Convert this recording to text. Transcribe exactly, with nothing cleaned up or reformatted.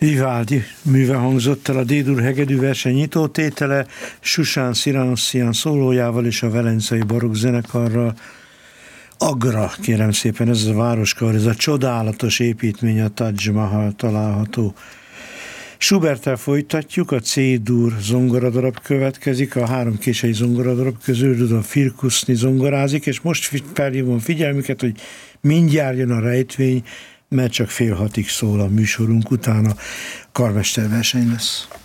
Vivaldi műve hangzott el, a D-dur hegedű verseny nyitótétele, Susán Sziranossian szólójával és a Velencei Barokk Zenekarral. Agra, kérem szépen, ez a városkar, ez a csodálatos építmény, a Taj Mahal található. Schuberttel folytatjuk, a C-dur zongoradarab következik, a három kései zongoradarab közül Rudolf Firkusny zongorázik, és most felhívom figyelmüket, hogy mindjárt jön a rejtvény, mert csak fél hatig szól a műsorunk, utána karmesterverseny lesz.